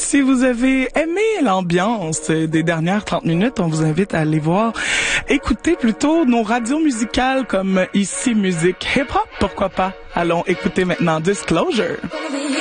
Si vous avez aimé l'ambiance des dernières 30 minutes, on vous invite à aller voir, écouter plutôt nos radios musicales comme Ici Musique Hip Hop, pourquoi pas. Allons écouter maintenant Disclosure.